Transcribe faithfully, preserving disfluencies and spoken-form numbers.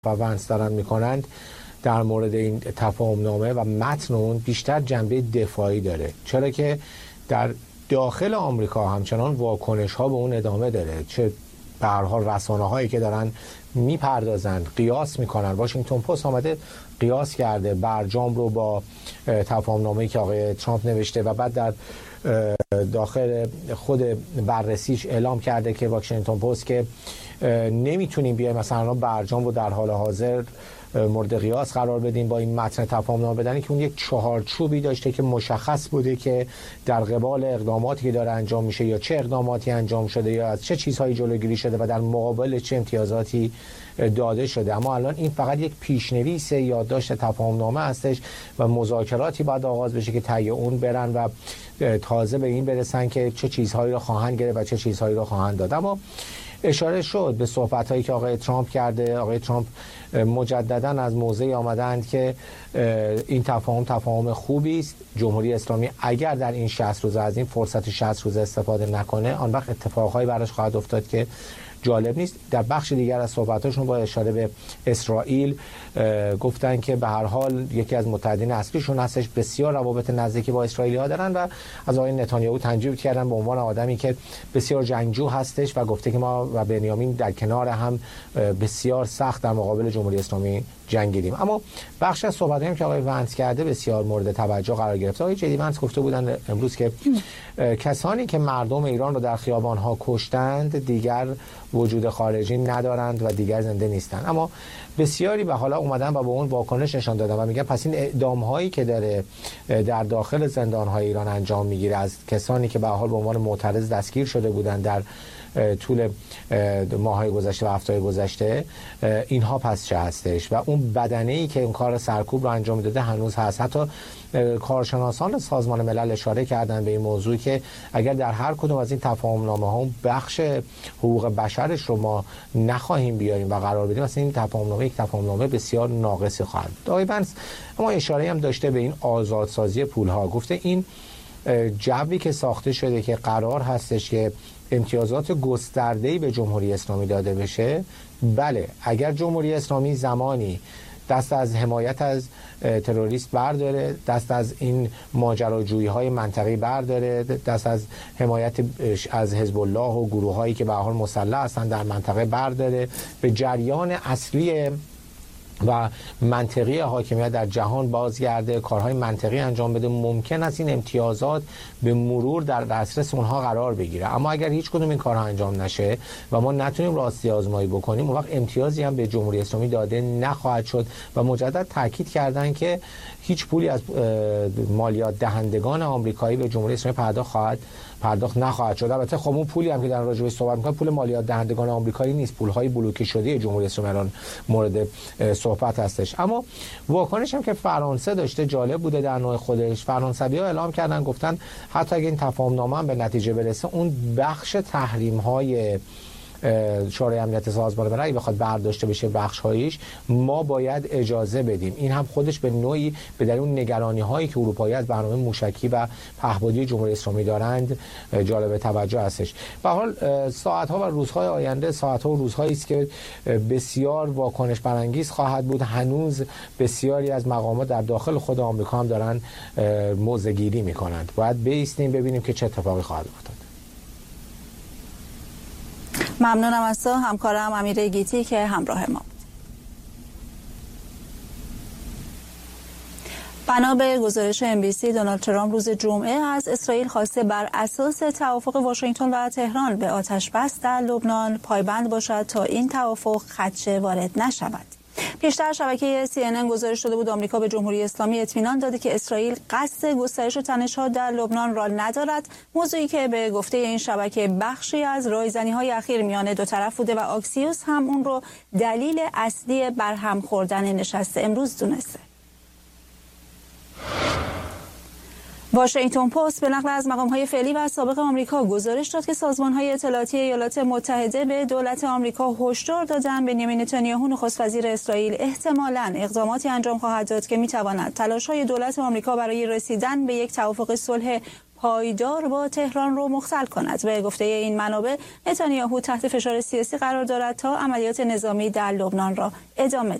و ونس دارن میکنند در مورد این تفاهم نامه و متن اون بیشتر جنبه دفاعی داره، چرا که در داخل آمریکا همچنان واکنش ها به اون ادامه داره. چه به هر حال رسانه هایی که دارن میپردازند، قیاس میکنن. واشنگتن پست آمده قیاس کرده برجام رو با تفاهم نامه‌ای که آقای ترامپ نوشته و بعد در داخل خود بررسیش اعلام کرده که واشنگتن پست که نمیتونیم بیایم مثلا برجام رو در حال حاضر مورد قیاس قرار بدیم با این متن تفاهم نامه بدنی که اون یک چهارچوبی داشته که مشخص بوده که در قبال اقداماتی که داره انجام میشه یا چه اقداماتی انجام شده یا از چه چیزهایی جلوگیری شده و در مقابل چه امتیازاتی داده شده. اما الان این فقط یک پیشنویس یادداشت تفاهم نامه هستش و مذاکراتی باید آغاز بشه که طی اون برن و تازه به این برسن که چه چیزهایی رو خواهند گرفت و چه چیزهایی رو خواهند داد. اما اشاره شد به صحبت‌هایی که آقای ترامپ کرده. آقای ترامپ مجدداً از موضعی آمدند که این تفاهم تفاهم خوبی است. جمهوری اسلامی اگر در این شصت روز از این فرصت شصت روز استفاده نکنه، آن وقت اتفاقهایی براش خواهد افتاد که جالب نیست. در بخش دیگر از صحبتاشون با اشاره به اسرائیل گفتن که به هر حال یکی از متحدین اصلیشون هستش، بسیار روابط نزدیکی با اسرائیلی‌ها دارن و از آقای نتانیاهو تنجیب کردن به عنوان آدمی که بسیار جنگجو هستش و گفته که ما و بنیامین در کنار هم بسیار سخت در مقابل جمهوری اسلامی جنگیدیم. اما بخش از صحبتایی که آقای ونس کرده بسیار مورد توجه قرار گرفت. آقای جدی ونس گفته بودن امروز که کسانی که مردم ایران رو در خیابان‌ها کشتند دیگر وجود خارجی ندارند و دیگر زنده نیستند. اما بسیاری به حالا اومدن و به اون واکنش نشان دادن و میگن پس این اعدام‌هایی که داره در داخل زندان‌های ایران انجام میگیره از کسانی که به حال به عنوان معترض دستگیر شده بودند در طول ماه‌های گذشته و هفته‌های گذشته، اینها پس چه هستش و اون بدنه‌ای که اون کار سرکوب رو انجام میداده هنوز هست. حتی کارشناسان سازمان ملل اشاره کردن به این موضوع که اگر در هر کدوم از این تفاهم نامه‌ها بخش حقوق بشرش رو ما نخواهیم بیاریم و قرار بدیم، مثلا این تفاهم نامه یک تفاهم نامه بسیار ناقصی خواهد بود. آقای بنس اما اشاره هم داشته به این آزادسازی پول‌ها، گفته این جوی که ساخته شده که قرار هستش که امتیازات گسترده‌ای به جمهوری اسلامی داده بشه. بله، اگر جمهوری اسلامی زمانی دست از حمایت از تروریست برداره، دست از این ماجراجویی های منطقی برداره، دست از حمایت از حزب الله و گروه هایی که به حال مسلح هستن در منطقه برداره، به جریان اصلی و منطقی حاکمیت در جهان بازگرده، کارهای منطقی انجام بده، ممکن است این امتیازات به مرور در دسترس اونها قرار بگیره. اما اگر هیچ کدوم این کارها انجام نشه و ما نتونیم راستی آزمایی بکنیم، اون وقت امتیازی هم به جمهوری اسلامی داده نخواهد شد و مجدد تاکید کردن که هیچ پولی از مالیات دهندگان آمریکایی به جمهوری اسلامی پرداخت خواهد پرداخت نخواهد شد. البته خب اون پولی هم که در راجع بهش صحبت می‌کنه پول مالیات دهندگان آمریکایی نیست، پول‌های بلوکه شده جمهوری اسلامی الان مورد صحبت هستش. اما واکنش هم که فرانسه داشته جالب بوده در نوع خودش. فرانسوی‌ها اعلام کردن، گفتن حتی اگه این تفاهم نامه هم به نتیجه برسه، اون بخش تحریم‌های شورای امنیت سازمان ملل اگه بخواد برداشته بشه بخش‌هایش، ما باید اجازه بدیم. این هم خودش به نوعی به دلیل اون نگرانی‌هایی که اروپایی از برنامه موشکی و پهپادی جمهوری اسلامی دارند جالب توجه هستش. به هر حال ساعت‌ها و روزهای آینده، ساعت‌ها و روزهایی است که بسیار واکنش برانگیز خواهد بود. هنوز بسیاری از مقامات در داخل خود آمریکا هم دارن موضع‌گیری می‌کنند. باید بایستیم ببینیم که چه اتفاقی خواهد افتاد. ممنونم از تو همکارم امیر گیتی که همراه ما بود. بنا به گزارش ام بی سی، دونالد ترامپ روز جمعه از اسرائیل خواسته بر اساس توافق واشنگتن و تهران به آتش بس در لبنان پایبند باشد تا این توافق خدشه وارد نشود. پیشتر شبکه سی ان ان گزارش داده بود آمریکا به جمهوری اسلامی اطمینان داده که اسرائیل قصد گسترش تنش‌ها در لبنان را ندارد، موضوعی که به گفته این شبکه بخشی از رایزنی‌های اخیر میان دو طرف بوده و آکسیوس هم اون رو دلیل اصلی برهم خوردن نشست امروز دونسته. واشنگتن پست به نقل از مقام‌های فعلی و سابق آمریکا گزارش داد که سازمان‌های اطلاعاتی ایالات متحده به دولت آمریکا هشدار دادند بنیامین نتانیاهو نخست وزیر اسرائیل احتمالاً اقداماتی انجام خواهد داد که می‌تواند تلاش‌های دولت آمریکا برای رسیدن به یک توافق صلح پایدار با تهران رو مختل کند. به گفته این منابع نتانیاهو تحت فشار سیاسی قرار دارد تا عملیات نظامی در لبنان را ادامه